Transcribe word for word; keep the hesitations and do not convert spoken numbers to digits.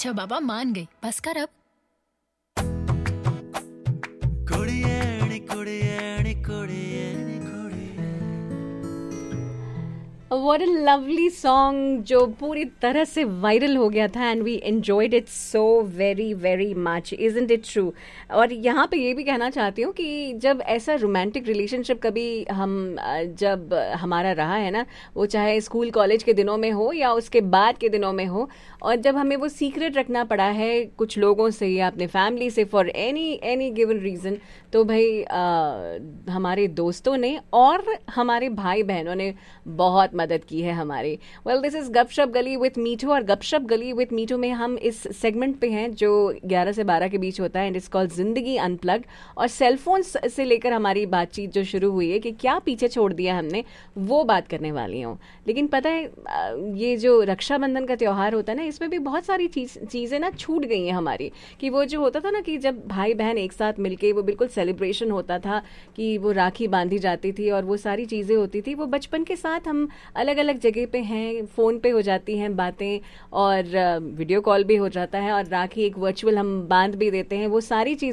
अच्छा बाबा मान गई, बस कर अब। कुड़िए नी कुड़िए नी कुड़िए नी कुड़िए। What a lovely song जो पूरी तरह से वायरल हो गया था and we enjoyed it so very very much, isn't it true? और यहाँ पे ये भी कहना चाहती हूँ कि जब ऐसा रोमांटिक रिलेशनशिप कभी हम अ, जब हमारा रहा है ना, वो चाहे स्कूल कॉलेज के दिनों में हो या उसके बाद के दिनों में हो, और जब हमें वो सीक्रेट रखना पड़ा है कुछ लोगों से या अपने फैमिली से for any any given reason, तो भाई अ, हमारे दोस्तों ने और हमारे भाई बहनों ने बहुत मदद की है हमारी। वेल दिस इज गपशप गली विथ मीठू, और गपशप गली विथ मीठू में हम इस सेगमेंट पे हैं जो ग्यारह से बारह के बीच होता है, एंड इट्स कॉल्ड जिंदगी अनप्लग। और सेलफोन से लेकर हमारी बातचीत जो शुरू हुई है कि क्या पीछे छोड़ दिया हमने, वो बात करने वाली हूँ। लेकिन पता है अ, ये जो रक्षाबंधन का त्यौहार होता है ना, इसमें भी बहुत सारी चीज चीज़ें ना छूट गई हैं हमारी। कि वो जो होता था ना कि जब भाई बहन एक साथ मिलके वो बिल्कुल सेलिब्रेशन होता था, कि वो राखी बांधी जाती थी और वो सारी चीज़ें होती थी, वो बचपन के साथ हम अलग अलग जगह पे हैं, फ़ोन पे हो जाती हैं बातें और वीडियो कॉल भी हो जाता है और राखी एक वर्चुअल हम बांध भी देते हैं, वो सारी चीज़ें